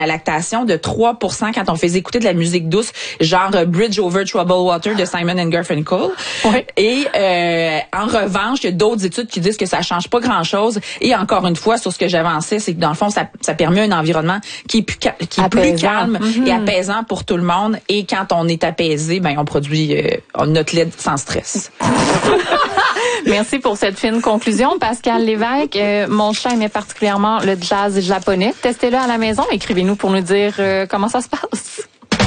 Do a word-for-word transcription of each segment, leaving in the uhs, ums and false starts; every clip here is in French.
la lactation de trois pour cent quand on faisait écouter de la musique douce, genre euh, Bridge Over Troubled Water de Simon and Garfunkel. Oui. Et euh, en revanche, il y a d'autres études qui disent que ça change pas grand-chose. Et encore une fois, sur ce que j'avançais, c'est que dans le fond, ça, ça permet un environnement qui est plus, ca- qui est plus calme mm-hmm. et apaisant pour tout le monde. Et quand on est apaisé, ben on produit euh, notre lait sans stress. Merci pour cette fine conclusion. Pascal Lévesque, euh, mon chat aimait particulièrement le jazz japonais. Testez-le à la maison. Écrivez-nous pour nous dire euh, comment ça se passe.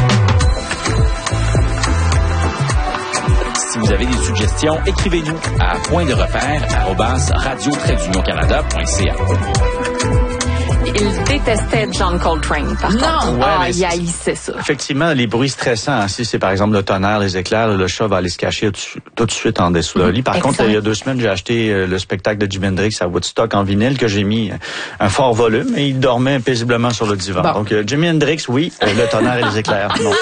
Si vous avez des suggestions, écrivez-nous à point de repère arobase radio trait d'union canada point c a. Il détestait John Coltrane, par non. contre. Ouais, ah, il haïssait ça. Effectivement, les bruits stressants, si c'est par exemple le tonnerre, les éclairs, le chat va aller se cacher tout de suite en dessous de le lit. Par exact. contre, il y a deux semaines, j'ai acheté le spectacle de Jimi Hendrix à Woodstock en vinyle que j'ai mis un fort volume et il dormait paisiblement sur le divan. Bon. Donc, Jimi Hendrix, oui, le tonnerre et les éclairs, non.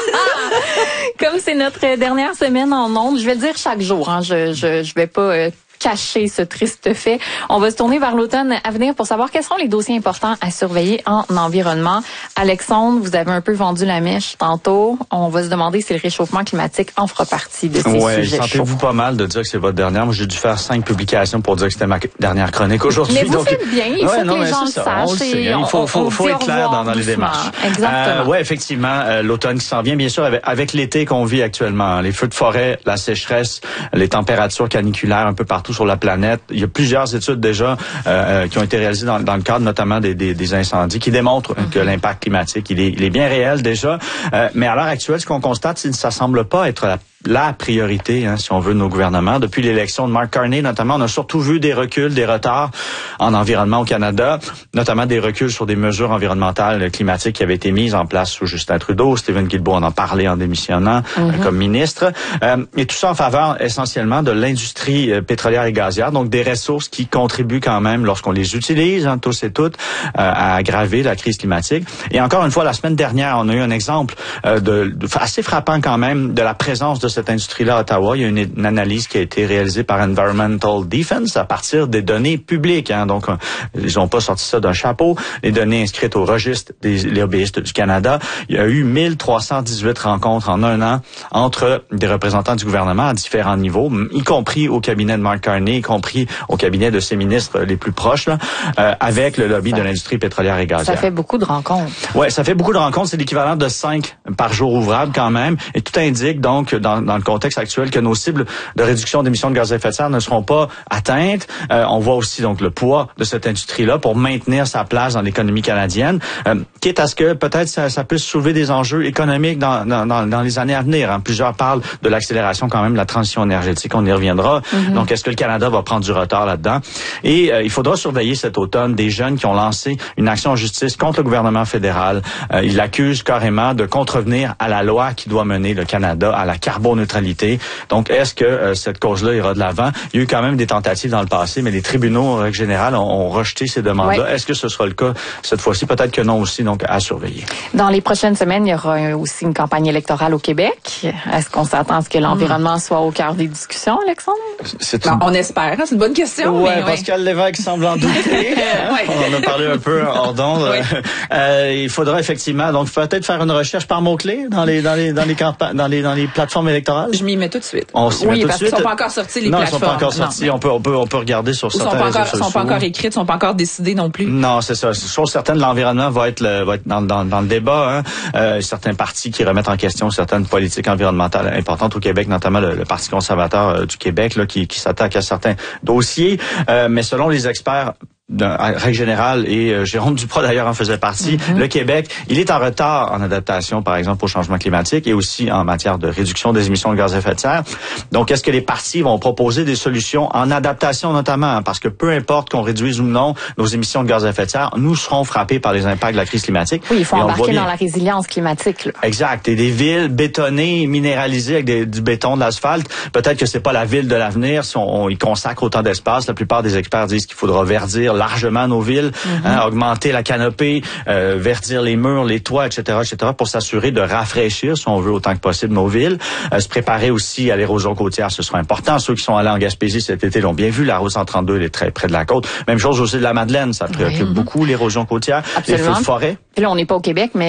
Comme c'est notre dernière semaine en ondes, je vais le dire chaque jour, hein, je, je, je vais pas... Euh, cacher ce triste fait. On va se tourner vers l'automne à venir pour savoir quels sont les dossiers importants à surveiller en environnement. Alexandre, vous avez un peu vendu la mèche tantôt. On va se demander si le réchauffement climatique en fera partie de ces ouais, sujets chauds. Sentez-vous pas mal de dire que c'est votre dernière. Moi, j'ai dû faire cinq publications pour dire que c'était ma dernière chronique aujourd'hui. Mais vous donc, faites bien. Il faut ouais, que non, les gens le ça, sachent. On le sait, on, il faut, faut, on faut être clair dans, dans les démarches. Exactement. Euh, ouais, effectivement, euh, l'automne qui s'en vient, bien sûr, avec, avec l'été qu'on vit actuellement. Les feux de forêt, la sécheresse, les températures caniculaires un peu partout sur la planète. Il y a plusieurs études déjà euh, qui ont été réalisées dans, dans le cadre notamment des, des, des incendies qui démontrent mm-hmm. que l'impact climatique, il est, il est bien réel déjà. Euh, mais à l'heure actuelle, ce qu'on constate, c'est que ça semble pas être la la priorité, hein, si on veut, de nos gouvernements. Depuis l'élection de Mark Carney, notamment, on a surtout vu des reculs, des retards en environnement au Canada, notamment des reculs sur des mesures environnementales climatiques qui avaient été mises en place sous Justin Trudeau. Stephen Guilbeault en a parlé en démissionnant mm-hmm. euh, comme ministre. Euh, et tout ça en faveur essentiellement de l'industrie euh, pétrolière et gazière, donc des ressources qui contribuent quand même, lorsqu'on les utilise, hein, tous et toutes, euh, à aggraver la crise climatique. Et encore une fois, la semaine dernière, on a eu un exemple euh, de, de assez frappant quand même de la présence de cette industrie-là à Ottawa. Il y a une, une analyse qui a été réalisée par Environmental Defense à partir des données publiques. Hein. Donc, ils n'ont pas sorti ça d'un chapeau. Les données inscrites au registre des lobbyistes du Canada. Il y a eu mille trois cent dix-huit rencontres en un an entre des représentants du gouvernement à différents niveaux, y compris au cabinet de Mark Carney, y compris au cabinet de ses ministres les plus proches, là, euh, avec le lobby ça, de l'industrie pétrolière et gazière. Ça fait beaucoup de rencontres. Ouais, ça fait beaucoup de rencontres. C'est l'équivalent de cinq par jour ouvrable quand même. Et tout indique donc, dans dans le contexte actuel, que nos cibles de réduction d'émissions de gaz à effet de serre ne seront pas atteintes. Euh, on voit aussi donc le poids de cette industrie-là pour maintenir sa place dans l'économie canadienne, euh, quitte à ce que peut-être ça, ça puisse soulever des enjeux économiques dans, dans, dans, dans les années à venir. Hein. Plusieurs parlent de l'accélération quand même de la transition énergétique. On y reviendra. Mm-hmm. Donc, est-ce que le Canada va prendre du retard là-dedans? Et euh, il faudra surveiller cet automne des jeunes qui ont lancé une action en justice contre le gouvernement fédéral. Euh, ils l'accusent carrément de contrevenir à la loi qui doit mener le Canada à la carboneutralité. Donc, est-ce que euh, cette cause-là ira de l'avant? Il y a eu quand même des tentatives dans le passé, mais les tribunaux, en règle générale, ont, ont rejeté ces demandes-là. Oui. Est-ce que ce sera le cas cette fois-ci? Peut-être que non aussi, donc à surveiller. Dans les prochaines semaines, il y aura aussi une campagne électorale au Québec. Est-ce qu'on s'attend à ce que l'environnement mmh. soit au cœur des discussions, Alexandre? C'est une... ben, on espère, hein? C'est une bonne question. Ouais, mais Pascal ouais. Lévesque semble en douter. ouais. On en a parlé un peu hors d'onde. Ouais. Euh, il faudra effectivement, donc peut-être faire une recherche par mots-clés dans les dans les dans les campagnes, dans les dans les plateformes électorales. Je m'y mets tout de suite. On s'y oui, met tout parce de suite. qu'ils sont pas encore sortis les non, plateformes. Non, ils sont pas encore sortis. Non. On peut on peut on peut regarder sur Ou certains sont pas réseaux encore, sociaux. sont pas encore écrites, sont pas encore décidées non plus. Non, c'est ça. Chose certaine, l'environnement va être le, va être dans, dans dans le débat. Hein. Euh, certains partis qui remettent en question certaines politiques environnementales importantes au Québec, notamment le, le Parti conservateur euh, du Québec, là, qui, qui s'attaque à certains dossiers. Euh, mais selon les experts, en règle générale, et euh, Jérôme Duprat d'ailleurs en faisait partie, mm-hmm. le Québec, il est en retard en adaptation, par exemple, au changement climatique et aussi en matière de réduction des émissions de gaz à effet de serre. Donc, est-ce que les partis vont proposer des solutions en adaptation notamment? Hein, parce que peu importe qu'on réduise ou non nos émissions de gaz à effet de serre, nous serons frappés par les impacts de la crise climatique. Oui, il faut embarquer dans la résilience climatique. Là. Exact. Et des villes bétonnées, minéralisées avec des, du béton, de l'asphalte, peut-être que c'est pas la ville de l'avenir si on, on y consacre autant d'espace. La plupart des experts disent qu'il faudra verdir largement nos villes, mm-hmm. hein, augmenter la canopée, euh, verdir les murs, les toits, et cetera, et cetera, pour s'assurer de rafraîchir, si on veut, autant que possible nos villes. Euh, se préparer aussi à l'érosion côtière, ce sera important. Ceux qui sont allés en Gaspésie cet été l'ont bien vu. La route cent trente-deux, elle est très près de la côte. Même chose aussi de la Madeleine, ça préoccupe oui. beaucoup l'érosion côtière. Absolument. Les feux de forêt. Puis là, on n'est pas au Québec, mais